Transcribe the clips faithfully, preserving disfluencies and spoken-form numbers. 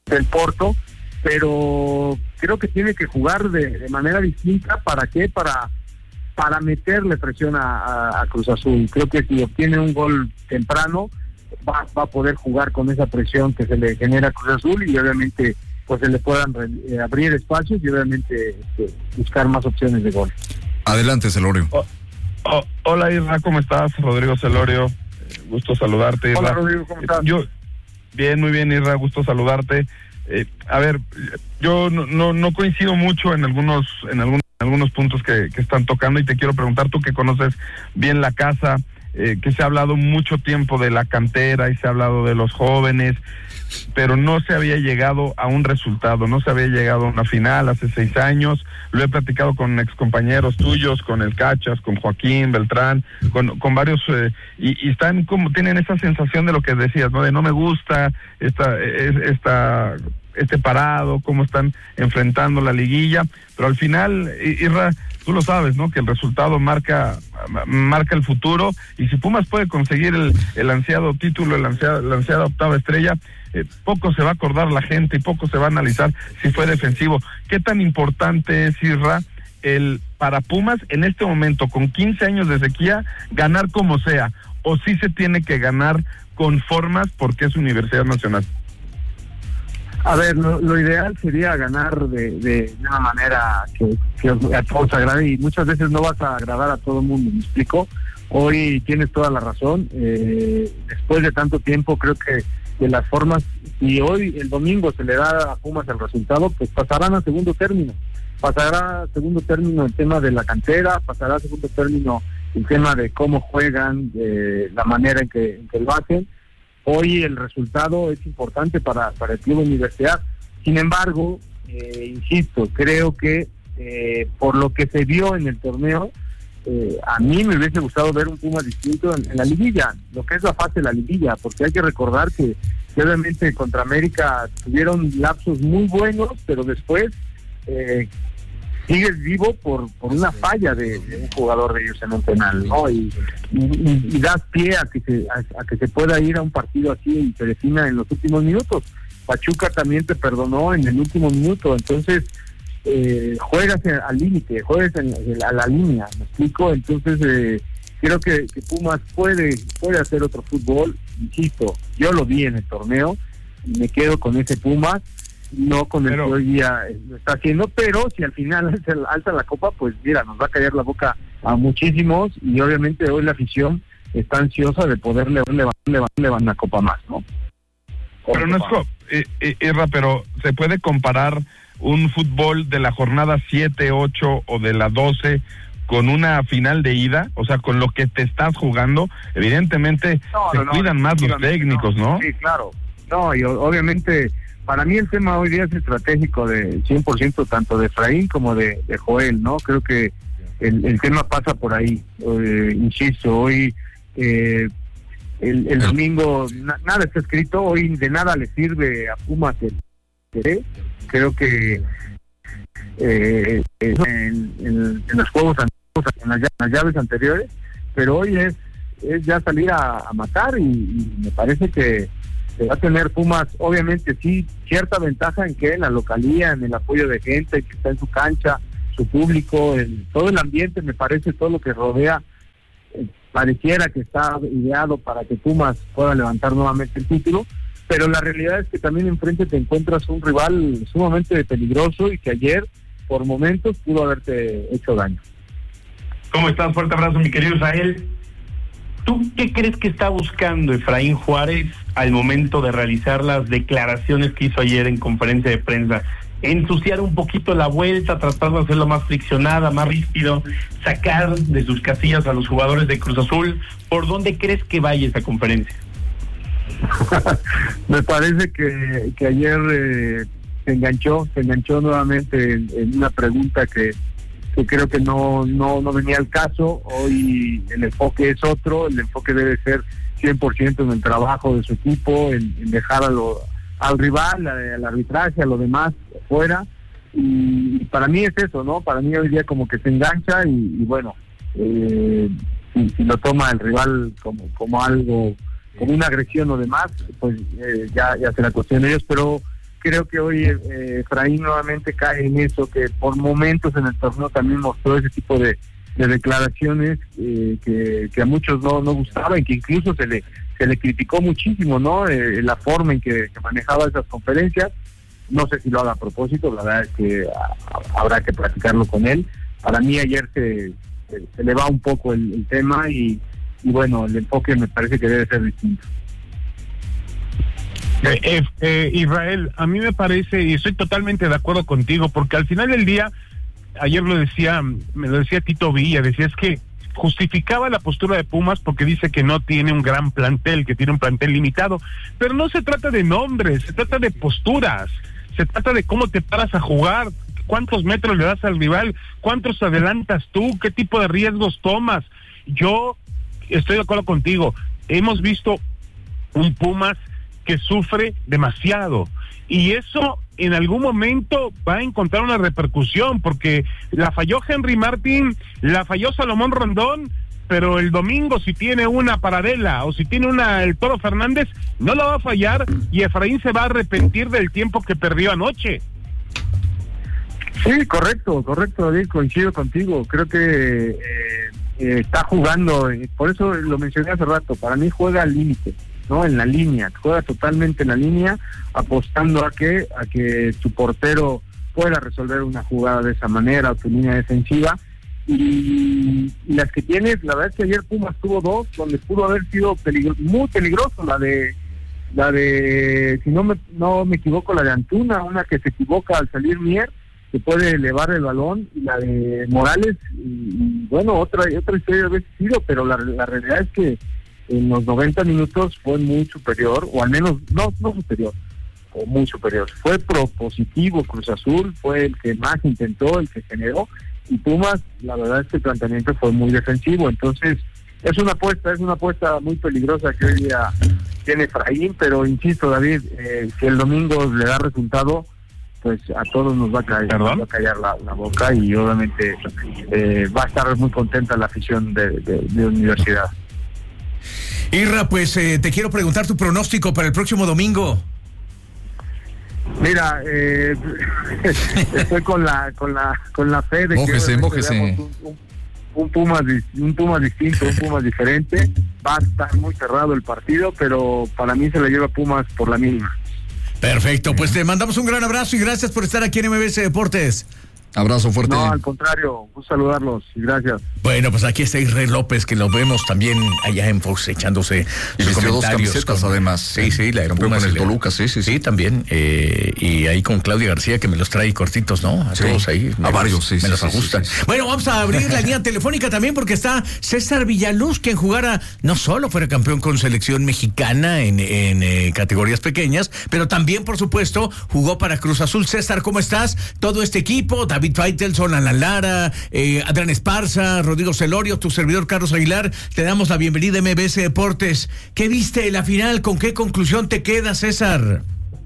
del Porto, pero creo que tiene que jugar de, de manera distinta. ¿Para qué? Para para meterle presión a, a, a Cruz Azul. Creo que si obtiene un gol temprano va, va a poder jugar con esa presión que se le genera a Cruz Azul, y obviamente pues se le puedan eh, abrir espacios y obviamente este, buscar más opciones de gol. Adelante, Celorio. Oh, oh, hola, Isra, ¿cómo estás? Rodrigo Celorio, eh, gusto saludarte, Isra. Hola, Rodrigo, ¿cómo estás? Yo, bien, muy bien, Isra, gusto saludarte. Eh, a ver, yo no, no no coincido mucho en algunos en algunos, algunos puntos que, que están tocando, y te quiero preguntar, tú que conoces bien la casa, eh, que se ha hablado mucho tiempo de la cantera y se ha hablado de los jóvenes, pero no se había llegado a un resultado, no se había llegado a una final hace seis años. Lo he platicado con excompañeros tuyos, con el Cachas, con Joaquín Beltrán, con, con varios, eh, y, y están como, tienen esa sensación de lo que decías, ¿no? De no me gusta esta, esta, este parado, cómo están enfrentando la liguilla, pero al final, Irra, tú lo sabes, ¿no? Que el resultado marca marca el futuro, y si Pumas puede conseguir el, el ansiado título, el ansiado, la ansiada octava estrella, eh, poco se va a acordar la gente y poco se va a analizar si fue defensivo. ¿Qué tan importante es, Isra, el para Pumas en este momento, con quince años de sequía, ganar como sea, o sí se tiene que ganar con formas porque es Universidad Nacional? A ver, lo, lo ideal sería ganar de, de una manera que, que a todos agrade, y muchas veces no vas a agradar a todo el mundo, ¿me explico? Hoy tienes toda la razón, eh, después de tanto tiempo creo que de las formas, si hoy el domingo se le da a Pumas el resultado, pues pasarán a segundo término, pasará a segundo término el tema de la cantera, pasará a segundo término el tema de cómo juegan, de la manera en que, en que lo hacen. Hoy el resultado es importante para, para el Club Universidad. Sin embargo, eh, insisto, creo que eh, por lo que se vio en el torneo, eh, a mí me hubiese gustado ver un Puma distinto en, en la liguilla, lo que es la fase de la liguilla, porque hay que recordar que, que obviamente contra América tuvieron lapsos muy buenos, pero después eh, sigues vivo por por una falla de, de un jugador de ellos en un penal, ¿no? Y, y, y das pie a que se a, a que se pueda ir a un partido así y se defina en los últimos minutos. Pachuca también te perdonó en el último minuto, entonces eh, juegas al límite, juegas en, en, a la línea, ¿me explico? Entonces eh, creo que, que Pumas puede puede hacer otro fútbol, insisto, yo lo vi en el torneo y me quedo con ese Pumas, no con el pero, que hoy día lo está haciendo, pero si al final alza, alza la copa, pues mira, nos va a callar la boca a muchísimos, y obviamente hoy la afición está ansiosa de poder levantar levantar una copa más, ¿no? Pero no es co- eh, eh, Irra, pero se puede comparar un fútbol de la jornada siete, ocho o de la doce con una final de ida, o sea, con lo que te estás jugando. Evidentemente no, se no, cuidan no, más los técnicos, ¿no? Sí, claro. No, y obviamente para mí el tema hoy día es estratégico de cien por ciento, tanto de Efraín como de, de Joel, ¿no? Creo que el, el tema pasa por ahí. Eh, insisto, hoy eh, el, el domingo na, nada está escrito, hoy de nada le sirve a Pumas el ¿eh? Creo que eh, en, en, en los juegos anteriores, en las, en las llaves anteriores, pero hoy es, es ya salir a, a matar, y, y me parece que va a tener Pumas, obviamente sí, cierta ventaja en que en la localía, en el apoyo de gente que está en su cancha, su público, el, todo el ambiente, me parece, todo lo que rodea, eh, pareciera que está ideado para que Pumas pueda levantar nuevamente el título, pero la realidad es que también enfrente te encuentras un rival sumamente peligroso y que ayer, por momentos, pudo haberte hecho daño. ¿Cómo estás? Fuerte abrazo, mi querido Israel. ¿Tú qué crees que está buscando Efraín Juárez al momento de realizar las declaraciones que hizo ayer en conferencia de prensa? Ensuciar un poquito la vuelta, tratar de hacerlo más friccionada, más ríspido, sacar de sus casillas a los jugadores de Cruz Azul. ¿Por dónde crees que vaya esa conferencia? Me parece que, que ayer eh, se enganchó, se enganchó nuevamente en, en una pregunta que que creo que no no no venía al caso. Hoy el enfoque es otro, el enfoque debe ser cien por ciento en el trabajo de su equipo, en, en dejar a lo, al rival, al arbitraje, a lo demás fuera, y, y para mí es eso, ¿no? Para mí hoy día como que se engancha, y, y bueno, eh, si, si lo toma el rival como como algo, como una agresión o demás, pues eh, ya, ya será cuestión de ellos, pero creo que hoy eh, Efraín nuevamente cae en eso, que por momentos en el torneo también mostró ese tipo de, de declaraciones eh, que, que a muchos no, no gustaban, y que incluso se le se le criticó muchísimo, ¿no? Eh, la forma en que, que manejaba esas conferencias. No sé si lo haga a propósito, la verdad es que a, habrá que platicarlo con él. Para mí ayer se, se, se le va un poco el, el tema y, y bueno, el enfoque me parece que debe ser distinto. Eh, eh, eh, Israel, a mí me parece, y estoy totalmente de acuerdo contigo, porque al final del día, ayer lo decía, me lo decía Tito Villa, decía es que justificaba la postura de Pumas porque dice que no tiene un gran plantel, que tiene un plantel limitado, pero no se trata de nombres, se trata de posturas, se trata de cómo te paras a jugar, cuántos metros le das al rival, cuántos adelantas tú, qué tipo de riesgos tomas. Yo estoy de acuerdo contigo, hemos visto un Pumas que sufre demasiado, y eso en algún momento va a encontrar una repercusión, porque la falló Henry Martín, la falló Salomón Rondón, pero el domingo si tiene una Paradela o si tiene una el Toro Fernández, no la va a fallar, y Efraín se va a arrepentir del tiempo que perdió anoche. Sí, correcto, correcto, David, coincido contigo. Creo que eh, eh, está jugando, eh, por eso lo mencioné hace rato, para mí juega al límite, ¿no? En la línea, juega totalmente en la línea, apostando a que a que tu portero pueda resolver una jugada de esa manera, o tu línea defensiva, y, y las que tienes, la verdad es que ayer Pumas tuvo dos, donde pudo haber sido peligro, muy peligroso, la de, la de, si no me, no me equivoco, la de Antuna, una que se equivoca al salir Mier, que puede elevar el balón, y la de Morales, y, y bueno, otra, otra historia de haber sido, pero la, la realidad es que en los noventa minutos fue muy superior, o al menos, no, no superior, o muy superior. Fue propositivo Cruz Azul, fue el que más intentó, el que generó, y Pumas, la verdad es que el planteamiento fue muy defensivo. Entonces, es una apuesta, es una apuesta muy peligrosa que hoy día tiene Efraín, pero insisto, David, eh, si el domingo le da resultado, pues a todos nos va a caer, nos va a callar la, la boca, y obviamente eh, va a estar muy contenta la afición de, de, de Universidad. Irra, pues eh, te quiero preguntar tu pronóstico para el próximo domingo. Mira, eh, estoy con la con la con la fe de mójese, que mójese. Un, un, un Pumas un Pumas distinto, un Pumas diferente. Va a estar muy cerrado el partido, pero para mí se le lleva Pumas por la mínima. Perfecto, pues te mandamos un gran abrazo y gracias por estar aquí en M B S Deportes. Abrazo fuerte. No, al contrario, gusto saludarlos y gracias. Bueno, pues aquí está Israel López, que lo vemos también allá en Fox echándose y sus comentarios. Dos camisetas con, además. Sí, sí, la Rompió con el Toluca, sí, sí, sí. Sí, también. Eh, y ahí con Claudia García, que me los trae cortitos, ¿no? A sí, todos ahí. A varios, sí. Me sí, los sí, ajustan. Sí, sí, sí. Bueno, vamos a abrir la línea telefónica también, porque está César Villaluz, quien jugara, no solo fuera campeón con selección mexicana en, en eh, categorías pequeñas, pero también, por supuesto, jugó para Cruz Azul. César, ¿cómo estás? Todo este equipo, David Faitelson, Alan Lara, eh, Adrián Esparza, Rodrigo Celorio, tu servidor Carlos Aguilar, te damos la bienvenida a M B S Deportes. ¿Qué viste de la final? ¿Con qué conclusión te queda, César?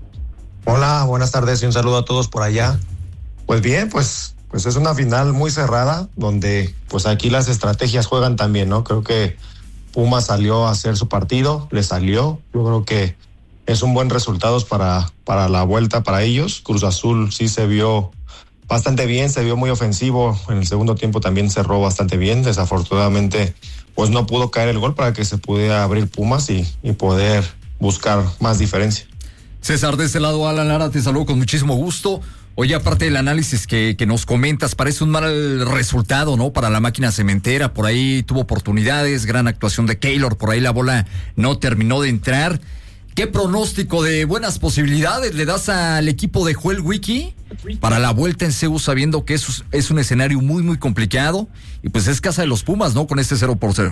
Hola, buenas tardes y un saludo a todos por allá. Pues bien, pues, pues es una final muy cerrada, donde pues aquí las estrategias juegan también, ¿no? Creo que Pumas salió a hacer su partido, le salió, yo creo que es un buen resultado para, para la vuelta para ellos. Cruz Azul sí se vio bastante bien, se vio muy ofensivo, en el segundo tiempo también cerró bastante bien, desafortunadamente pues no pudo caer el gol para que se pudiera abrir Pumas y, y poder buscar más diferencia. César, de este lado Alan Lara, te saludo con muchísimo gusto. Oye, aparte del análisis que, que nos comentas, parece un mal resultado, ¿no? Para la máquina cementera, por ahí tuvo oportunidades, gran actuación de Keylor, por ahí la bola no terminó de entrar. ¿Qué pronóstico de buenas posibilidades le das al equipo de Joel Wiki para la vuelta en C E U, sabiendo que es, es un escenario muy, muy complicado? Y pues es casa de los Pumas, ¿no? Con este cero por cero.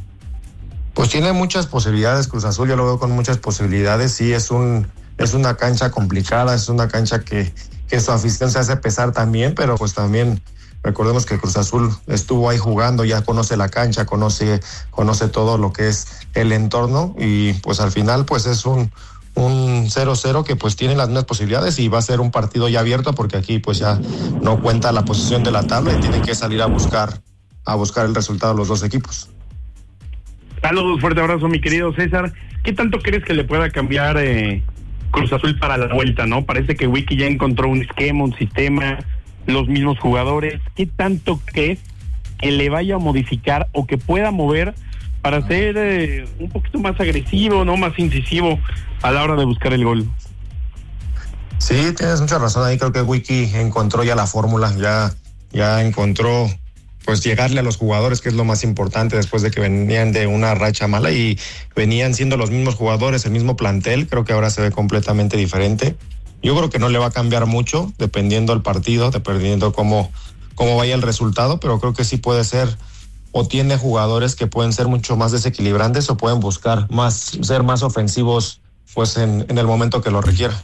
Pues tiene muchas posibilidades, Cruz Azul, yo lo veo con muchas posibilidades. Sí, es un es una cancha complicada, es una cancha que, que su afición se hace pesar también, pero pues también recordemos que Cruz Azul estuvo ahí jugando, ya conoce la cancha, conoce, conoce todo lo que es el entorno, y pues al final pues es un un cero cero que pues tiene las mismas posibilidades, y va a ser un partido ya abierto, porque aquí pues ya no cuenta la posición de la tabla y tienen que salir a buscar a buscar el resultado de los dos equipos. Saludos, fuerte abrazo, mi querido César. ¿Qué tanto crees que le pueda cambiar eh, Cruz Azul para la vuelta, ¿no? Parece que Wiki ya encontró un esquema, un sistema, los mismos jugadores. ¿Qué tanto crees que le vaya a modificar o que pueda mover para ser eh, un poquito más agresivo, no más incisivo a la hora de buscar el gol? Sí, tienes mucha razón ahí. Creo que Wiki encontró ya la fórmula, ya, ya encontró pues llegarle a los jugadores, que es lo más importante después de que venían de una racha mala y venían siendo los mismos jugadores, el mismo plantel. Creo que ahora se ve completamente diferente. Yo creo que no le va a cambiar mucho dependiendo del partido, dependiendo cómo, cómo vaya el resultado, pero creo que sí puede ser o tiene jugadores que pueden ser mucho más desequilibrantes o pueden buscar más, ser más ofensivos pues en, en el momento que lo requiera.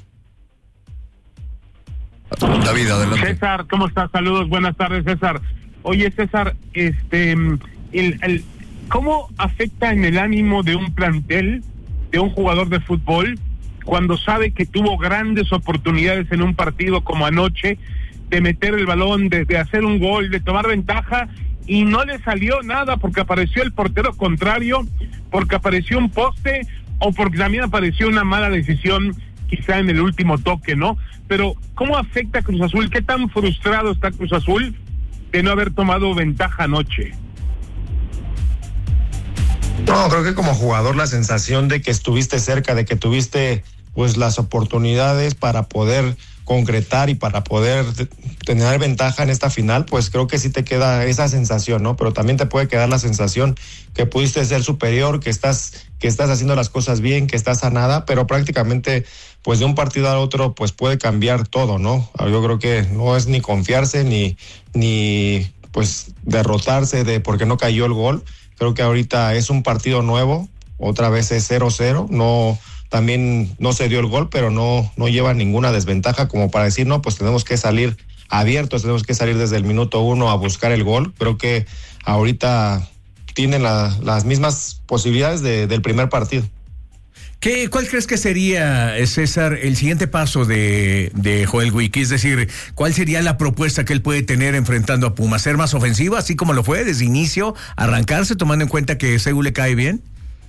David, adelante. César, ¿cómo estás? Saludos, buenas tardes, César. Oye, César, este, el, el, ¿cómo afecta en el ánimo de un plantel, de un jugador de fútbol, cuando sabe que tuvo grandes oportunidades en un partido como anoche, de meter el balón, de, de hacer un gol, de tomar ventaja, y no le salió nada porque apareció el portero contrario, porque apareció un poste, o porque también apareció una mala decisión quizá en el último toque, ¿no? Pero, ¿cómo afecta a Cruz Azul? ¿Qué tan frustrado está Cruz Azul de no haber tomado ventaja anoche? No, creo que como jugador la sensación de que estuviste cerca, de que tuviste pues las oportunidades para poder concretar y para poder tener ventaja en esta final, pues creo que sí te queda esa sensación, ¿no? Pero también te puede quedar la sensación que pudiste ser superior, que estás que estás haciendo las cosas bien, que estás a nada, pero prácticamente pues de un partido al otro pues puede cambiar todo, ¿no? Yo creo que no es ni confiarse ni ni pues derrotarse de porque no cayó el gol. Creo que ahorita es un partido nuevo, otra vez es cero cero, no también no se dio el gol, pero no, no lleva ninguna desventaja como para decir, no, pues tenemos que salir abiertos, tenemos que salir desde el minuto uno a buscar el gol. Creo que ahorita tienen la, las mismas posibilidades de, del primer partido. ¿Qué, ¿Cuál crees que sería, César, el siguiente paso de, de Joel Wiki? Es decir, ¿cuál sería la propuesta que él puede tener enfrentando a Pumas? ¿Ser más ofensivo, así como lo fue desde inicio, arrancarse, tomando en cuenta que Seúl le cae bien?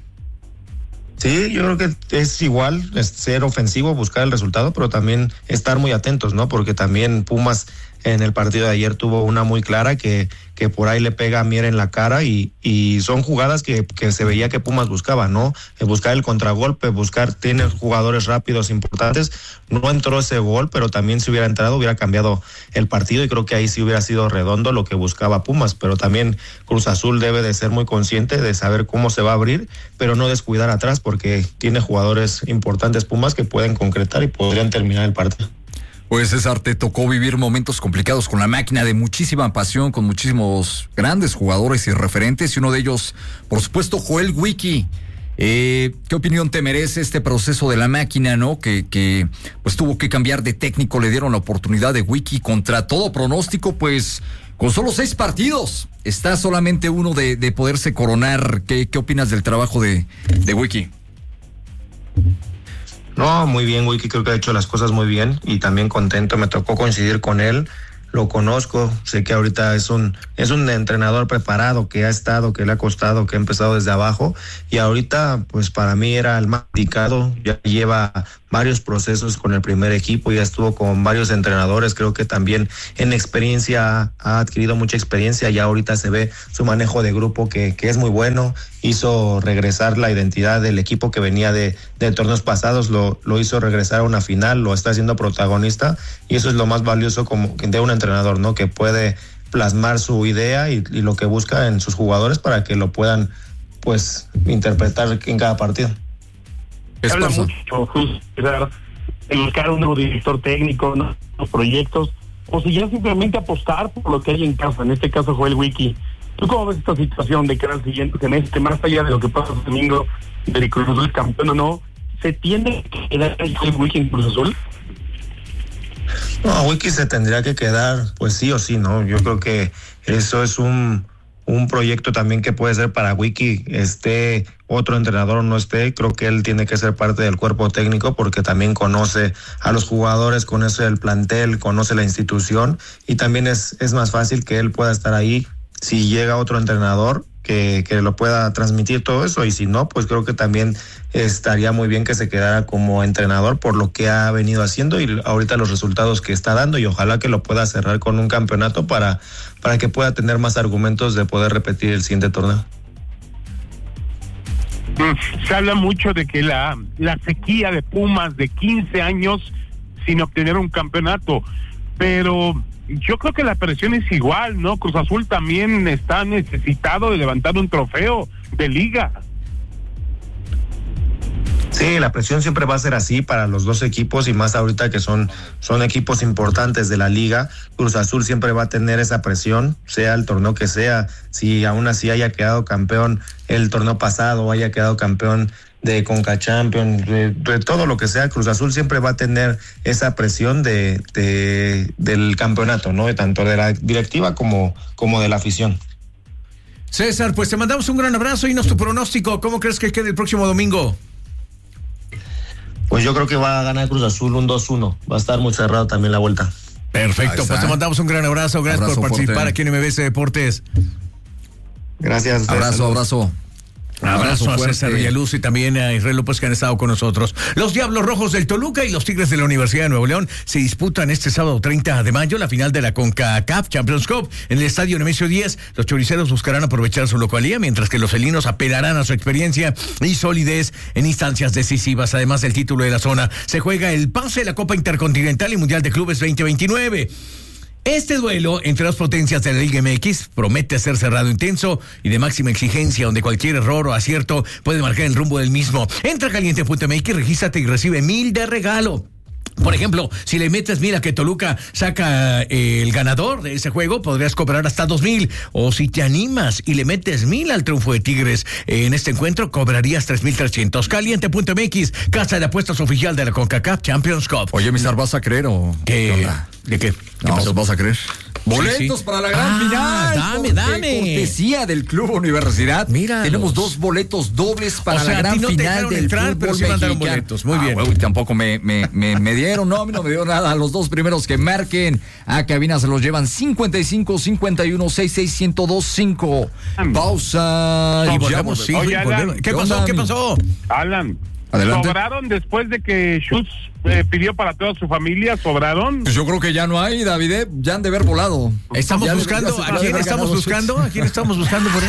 Sí, yo creo que es igual, es ser ofensivo, buscar el resultado, pero también estar muy atentos, ¿no? Porque también Pumas en el partido de ayer tuvo una muy clara que, que por ahí le pega a Mier en la cara y, y son jugadas que, que se veía que Pumas buscaba, ¿no? Buscar el contragolpe, buscar, tiene jugadores rápidos importantes. No entró ese gol, pero también si hubiera entrado hubiera cambiado el partido y creo que ahí sí hubiera sido redondo lo que buscaba Pumas, pero también Cruz Azul debe de ser muy consciente de saber cómo se va a abrir, pero no descuidar atrás porque tiene jugadores importantes Pumas que pueden concretar y podrían terminar el partido. Pues César, te tocó vivir momentos complicados con la máquina, de muchísima pasión, con muchísimos grandes jugadores y referentes, y uno de ellos, por supuesto, Joel Wiki. Eh, ¿Qué opinión te merece este proceso de la máquina, no? Que, que pues tuvo que cambiar de técnico, le dieron la oportunidad de Wiki contra todo pronóstico, pues con solo seis partidos. Está solamente uno de, de poderse coronar. ¿Qué, qué opinas del trabajo de, de Wiki? No, muy bien, Wiki, creo que ha hecho las cosas muy bien y también contento, me tocó coincidir con él, lo conozco, sé que ahorita es un es un entrenador preparado, que ha estado, que le ha costado, que ha empezado desde abajo y ahorita pues para mí era el más indicado, ya lleva varios procesos con el primer equipo, ya estuvo con varios entrenadores, creo que también en experiencia ha adquirido mucha experiencia, ya ahorita se ve su manejo de grupo que, que es muy bueno, hizo regresar la identidad del equipo que venía de, de torneos pasados, lo, lo hizo regresar a una final, lo está haciendo protagonista y eso es lo más valioso como de un entrenador, ¿no? Que puede plasmar su idea y, y lo que busca en sus jugadores para que lo puedan pues interpretar en cada partido. Se habla mucho de buscar un nuevo director técnico, ¿no? Los proyectos, o si ya simplemente apostar por lo que hay en casa, en este caso Joel Wiki. ¿Tú cómo ves esta situación de que era el siguiente semestre, más allá de lo que pasa el domingo, de Cruz Azul campeón o no, se tiende a quedar el Joel Wiki en Cruz Azul? No, Wiki se tendría que quedar, pues sí o sí, ¿no? Yo creo que eso es un, un proyecto también que puede ser para Wiki, esté otro entrenador o no esté, creo que él tiene que ser parte del cuerpo técnico porque también conoce a los jugadores, conoce el plantel, conoce la institución y también es, es más fácil que él pueda estar ahí si llega otro entrenador que, que lo pueda transmitir todo eso, y si no, pues creo que también estaría muy bien que se quedara como entrenador por lo que ha venido haciendo y ahorita los resultados que está dando, y ojalá que lo pueda cerrar con un campeonato para, para que pueda tener más argumentos de poder repetir el siguiente torneo. Se habla mucho de que la, la sequía de Pumas de quince años sin obtener un campeonato, pero yo creo que la presión es igual, ¿no? Cruz Azul también está necesitado de levantar un trofeo de liga. Sí, la presión siempre va a ser así para los dos equipos, y más ahorita que son, son equipos importantes de la liga. Cruz Azul siempre va a tener esa presión, sea el torneo que sea, si aún así haya quedado campeón el torneo pasado, haya quedado campeón de Conca Champions, de, de todo lo que sea, Cruz Azul siempre va a tener esa presión de, de del campeonato, ¿no? De tanto de la directiva como, como de la afición. César, pues te mandamos un gran abrazo y nos tu pronóstico. ¿Cómo crees que quede el próximo domingo? Pues yo creo que va a ganar Cruz Azul un dos uno. Va a estar muy cerrado también la vuelta. Perfecto, pues te mandamos un gran abrazo. Gracias abrazo por participar fuerte. Aquí en M B S Deportes. Gracias. Abrazo, saludos. abrazo. Abrazo a César Villaluz y también a Israel López, que han estado con nosotros. Los Diablos Rojos del Toluca y los Tigres de la Universidad de Nuevo León se disputan este sábado treinta de mayo la final de la CONCACAF Champions Cup en el estadio Nemesio diez. Los choriceros buscarán aprovechar su localía, mientras que los felinos apelarán a su experiencia y solidez en instancias decisivas. Además del título de la zona, se juega el pase de la Copa Intercontinental y Mundial de Clubes veinte veintinueve. Este duelo entre las potencias de la Liga M X promete ser cerrado, intenso y de máxima exigencia, donde cualquier error o acierto puede marcar el rumbo del mismo. Entra a caliente punto M X, regístrate y recibe mil de regalo. Por ejemplo, si le metes mil a que Toluca saca eh, el ganador de ese juego, podrías cobrar hasta dos mil. O si te animas y le metes mil al triunfo de Tigres eh, en este encuentro, cobrarías tres mil trescientos. Caliente punto M X, casa de apuestas oficial de la CONCACAF Champions Cup. Oye, mister, ¿vas a creer o qué? ¿Qué onda? ¿De qué? ¿Qué no, pasó? ¿Vas a creer? Boletos sí, sí. para la gran ah, final. Dame, dame. Cortesía del Club Universidad. Mira, tenemos dos boletos dobles para o sea, la gran no final del entrar, fútbol pero sí mandaron boletos. Muy ah, bien. Wey, tampoco me, me, me, me dieron, no, a mí no me dio nada. A los dos primeros que marquen a cabina se los llevan cincuenta y cinco, cincuenta y uno, sesenta y seis, ciento dos, cinco. Pausa. Y volvemos, sí. Oye, Alan, ¿Qué pasó? Onda, ¿Qué pasó? Alan. Adelante. ¿Sobraron después de que Schutz eh, pidió para toda su familia? ¿Sobraron? Pues yo creo que ya no hay, David, ¿eh? Ya han de haber volado. Estamos ya buscando, ¿a quién estamos buscando? ¿A quién estamos buscando por ahí?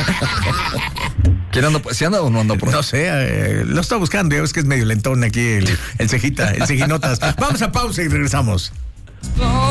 ¿Quién anda? ¿Sí anda o no anda por ahí? No sé, eh, lo está buscando, ya ves que es medio lentón aquí el, el cejita, el cejinotas. Vamos a pausa y regresamos.